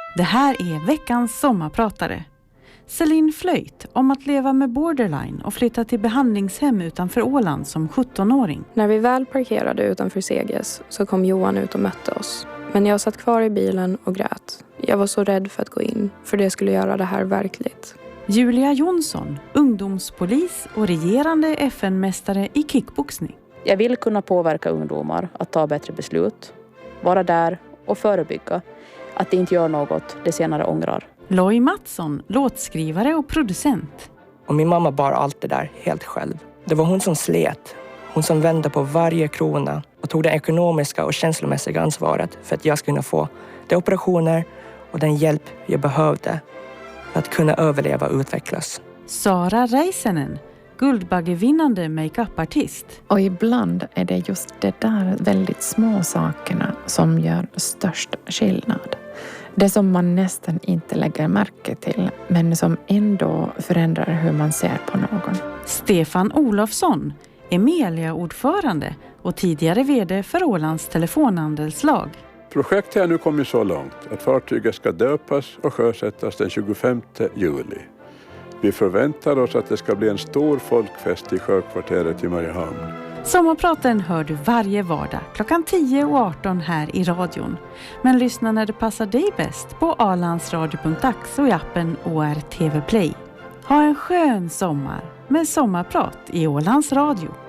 Det här är veckans sommarpratare. Celine Flöjt om att leva med borderline och flytta till behandlingshem utanför Åland som 17-åring. När vi väl parkerade utanför Seges så kom Johan ut och mötte oss. Men jag satt kvar i bilen och grät. Jag var så rädd för att gå in, för det skulle göra det här verkligt. Julia Jonsson, ungdomspolis och regerande FN-mästare i kickboxning. Jag vill kunna påverka ungdomar att ta bättre beslut, vara där och förebygga att de inte gör något de senare ångrar. Loj Mattsson, låtskrivare och producent. Och min mamma bar allt det där helt själv. Det var hon som slet. Hon som vände på varje krona och tog det ekonomiska och känslomässiga ansvaret för att jag skulle kunna få de operationer och den hjälp jag behövde för att kunna överleva och utvecklas. Sara Reisenen, guldbaggevinnande make-up-artist. Och ibland är det just det där väldigt små sakerna som gör störst skillnad. Det som man nästan inte lägger märke till, men som ändå förändrar hur man ser på någon. Stefan Olofsson, Emilia-ordförande och tidigare vd för Ålands telefonhandelslag. Projektet har nu kommit så långt att fartyget ska döpas och sjösättas den 25 juli. Vi förväntar oss att det ska bli en stor folkfest i sjökvarteret i Mariehamn. Sommarpraten hör du varje vardag klockan 10 och 18 här i radion. Men lyssna när det passar dig bäst på alandsradio.ax och i appen ORTV Play. Ha en skön sommar med sommarprat i Ålands Radio.